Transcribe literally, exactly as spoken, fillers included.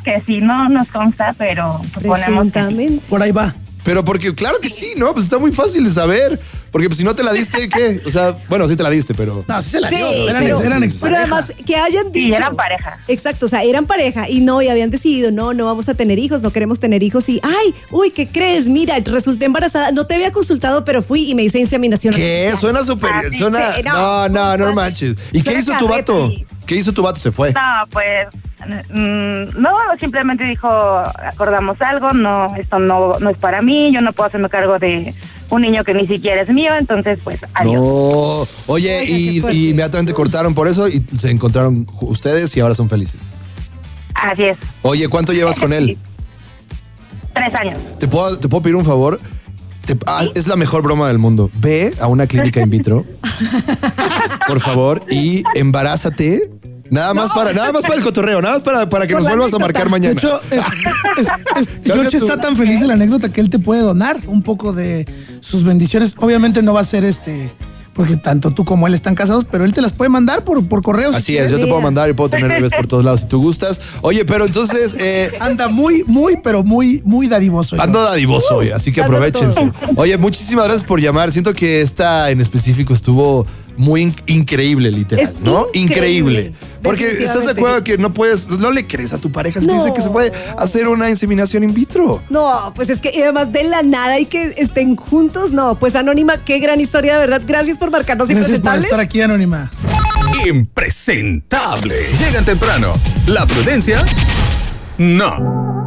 que sí, no nos consta, pero suponemos que sí. Por ahí va. Pero porque, claro que sí, ¿no? Pues está muy fácil de saber. Porque pues, si no te la diste, ¿qué? O sea, bueno, sí te la diste, pero... No, sí se la dio. Sí, eran, pero, eran pero además, que hayan dicho... Sí, eran pareja. Exacto, o sea, eran pareja y no, y habían decidido, no, no vamos a tener hijos, no queremos tener hijos y, ay, uy, ¿qué crees? Mira, resulté embarazada, no te había consultado, pero fui y me hice inseminación. ¿Qué? Suena súper... Ah, sí, suena... sí, no, no, no, no manches. ¿Y qué Suena hizo tu carreta. vato? ¿Qué hizo tu vato? Se fue. No, pues, mm, no, simplemente dijo, acordamos algo, no, esto no, no es para mí, yo no puedo hacerme cargo de un niño que ni siquiera es mío, entonces, pues, adiós. No. Oye, Oiga, y, qué fuerte. y inmediatamente cortaron por eso y se encontraron ju- ustedes y ahora son felices. Así es. Oye, ¿cuánto llevas con él? Tres años. ¿Te puedo, te puedo pedir un favor? Te- ah, es la mejor broma del mundo. Ve a una clínica in vitro, por favor, y embarázate. Nada más para, nada más para el cotorreo, nada más para, para que Por nos la vuelvas a anécdota. marcar De mañana. hecho, es, es, es- Carga George tu- está tan feliz de la anécdota que él te puede donar un poco de sus bendiciones. Obviamente no va a ser este, porque tanto tú como él están casados, pero él te las puede mandar por, por correo. Así si es, yo quieres. te puedo mandar y puedo tener bebés por todos lados si tú gustas. Oye, pero entonces eh, Anda muy, muy, pero muy, muy dadivoso. ando dadivoso hoy, así que dándolo aprovechense. Oye, muchísimas gracias por llamar. Siento que esta en específico estuvo muy in- increíble, literal, Es ¿no? increíble, Increíble. Porque estás de definitivamente. acuerdo que no puedes, no le crees a tu pareja si te No. dice que se puede hacer una inseminación in vitro. No, pues es que y además de la nada y que estén juntos, no, pues Anónima, qué gran historia, de verdad. Gracias por marcarnos Gracias por impresentables. estar aquí, Anónima. Impresentable. Llegan temprano. La prudencia, no.